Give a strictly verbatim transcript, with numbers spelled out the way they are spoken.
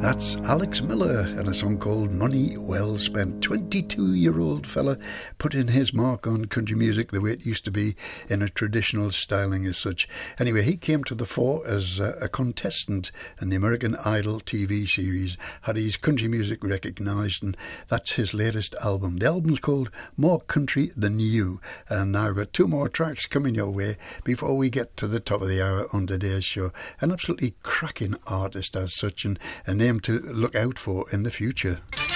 That's Alex Miller and a song called Money Well Spent. twenty-two-year-old fella put in his mark on country music the way it used to be in a traditional styling as such. Anyway, he came to the fore as a, a contestant in the American Idol T V series, had his country music recognised, and that's his latest album. The album's called More Country Than You, and now I've got two more tracks coming your way before we get to the top of the hour on today's show. An absolutely cracking artist as such, and a name to look out for in the future.